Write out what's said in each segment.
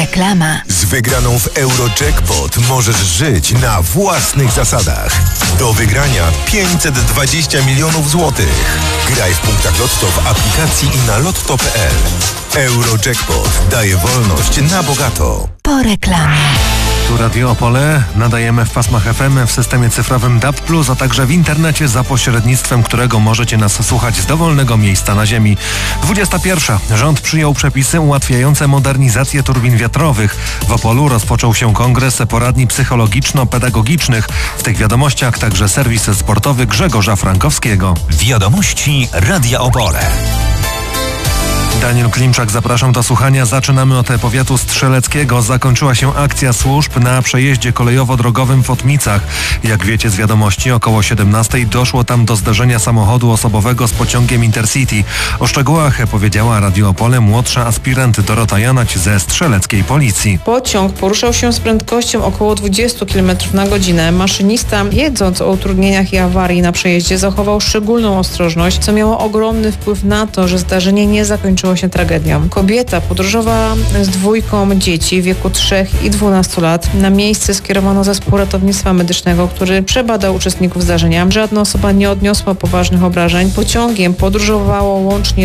Reklama. Z wygraną w Eurojackpot możesz żyć na własnych zasadach. Do wygrania 520 milionów złotych. Graj w punktach Lotto w aplikacji i na lotto.pl. Eurojackpot daje wolność na bogato. Po reklamie. Tu Radio Opole, nadajemy w pasmach FM, w systemie cyfrowym DAB+, a także w internecie, za pośrednictwem którego możecie nas słuchać z dowolnego miejsca na ziemi. 21. Rząd przyjął przepisy ułatwiające modernizację turbin wiatrowych. W Opolu rozpoczął się kongres poradni psychologiczno-pedagogicznych. W tych wiadomościach także serwis sportowy Grzegorza Frankowskiego. Wiadomości Radia Opole. Daniel Klimczak, zapraszam do słuchania. Zaczynamy od powiatu strzeleckiego. Zakończyła się akcja służb na przejeździe kolejowo-drogowym w Otmicach. Jak wiecie z wiadomości, około 17 doszło tam do zderzenia samochodu osobowego z pociągiem Intercity. O szczegółach powiedziała Radio Opole młodsza aspirant Dorota Janać ze strzeleckiej policji. Pociąg poruszał się z prędkością około 20 km na godzinę. Maszynista, wiedząc o utrudnieniach i awarii na przejeździe, zachował szczególną ostrożność, co miało ogromny wpływ na to, że zdarzenie nie zakończyło się tragedią. Kobieta podróżowała z dwójką dzieci w wieku 3 i 12 lat. Na miejsce skierowano zespół ratownictwa medycznego, który przebadał uczestników zdarzenia. Żadna osoba nie odniosła poważnych obrażeń. Pociągiem podróżowało łącznie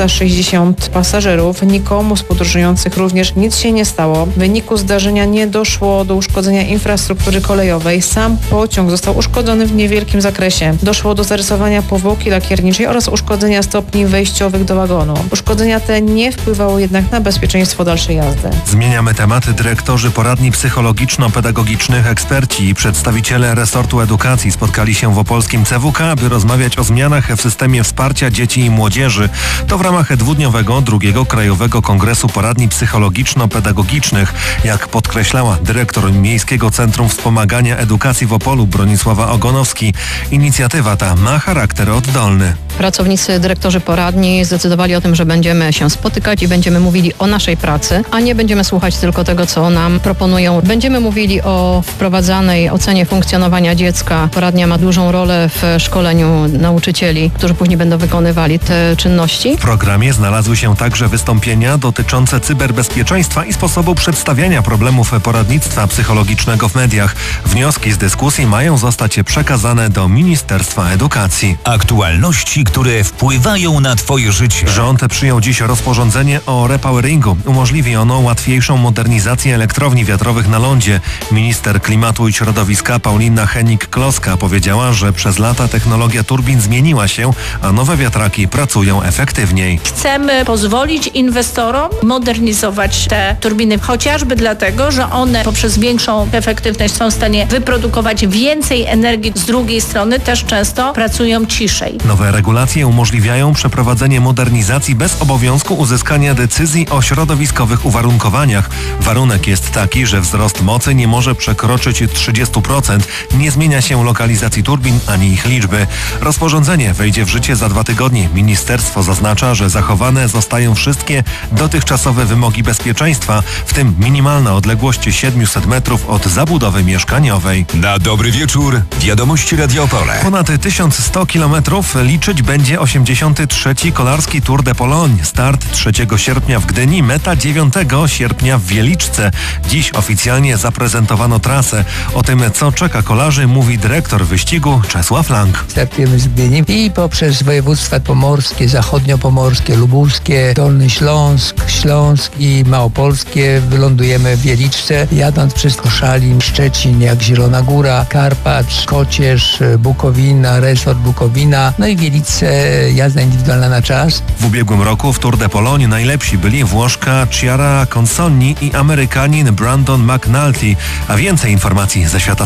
360 pasażerów. Nikomu z podróżujących również nic się nie stało. W wyniku zdarzenia nie doszło do uszkodzenia infrastruktury kolejowej. Sam pociąg został uszkodzony w niewielkim zakresie. Doszło do zarysowania powłoki lakierniczej oraz uszkodzenia stopni wejściowych do wagonu. Uszkodzenia te nie wpływało jednak na bezpieczeństwo dalszej jazdy. Zmieniamy temat. Dyrektorzy poradni psychologiczno-pedagogicznych, eksperci i przedstawiciele resortu edukacji spotkali się w opolskim CWK, aby rozmawiać o zmianach w systemie wsparcia dzieci i młodzieży. To w ramach dwudniowego II Krajowego Kongresu Poradni Psychologiczno-Pedagogicznych. Jak podkreślała dyrektor Miejskiego Centrum Wspomagania Edukacji w Opolu Bronisława Ogonowski, inicjatywa ta ma charakter oddolny. Pracownicy, dyrektorzy poradni zdecydowali o tym, że będziemy się spotykać i będziemy mówili o naszej pracy, a nie będziemy słuchać tylko tego, co nam proponują. Będziemy mówili o wprowadzanej ocenie funkcjonowania dziecka. Poradnia ma dużą rolę w szkoleniu nauczycieli, którzy później będą wykonywali te czynności. W programie znalazły się także wystąpienia dotyczące cyberbezpieczeństwa i sposobu przedstawiania problemów poradnictwa psychologicznego w mediach. Wnioski z dyskusji mają zostać przekazane do Ministerstwa Edukacji. Aktualności, które wpływają na Twoje życie. Rząd przyjął dziś rozporządzenie o repoweringu. Umożliwi ono łatwiejszą modernizację elektrowni wiatrowych na lądzie. Minister Klimatu i Środowiska Paulina Hennig-Kloska powiedziała, że przez lata technologia turbin zmieniła się, a nowe wiatraki pracują efektywniej. Chcemy pozwolić inwestorom modernizować te turbiny, chociażby dlatego, że one poprzez większą efektywność są w stanie wyprodukować więcej energii. Z drugiej strony też często pracują ciszej. Nowe regulacje umożliwiają przeprowadzenie modernizacji bez obowiązku uzyskania decyzji o środowiskowych uwarunkowaniach. Warunek jest taki, że wzrost mocy nie może przekroczyć 30%. Nie zmienia się lokalizacji turbin ani ich liczby. Rozporządzenie wejdzie w życie za 2 tygodnie. Ministerstwo zaznacza, że zachowane zostają wszystkie dotychczasowe wymogi bezpieczeństwa, w tym minimalna odległość 700 metrów od zabudowy mieszkaniowej. Na dobry wieczór. Wiadomości Radio Opole. Ponad 1100 kilometrów liczyć będzie 83. Kolarski Tour de Pologne. Start 3 sierpnia w Gdyni, meta 9 sierpnia w Wieliczce. Dziś oficjalnie zaprezentowano trasę. O tym, co czeka kolarzy, mówi dyrektor wyścigu Czesław Lang. Startujemy z Gdyni i poprzez województwa pomorskie, zachodniopomorskie, lubuskie, Dolny Śląsk i małopolskie wylądujemy w Wieliczce, jadąc przez Koszalin, Szczecin, jak Zielona Góra, Karpacz, Kocierz, Bukowina, resort Bukowina, no i Wieliczce jazda indywidualna na czas. W ubiegłym roku w Tour de Pologne najlepsi byli Włoszka Chiara Consonni i Amerykanin Brandon McNulty. A więcej informacji ze świata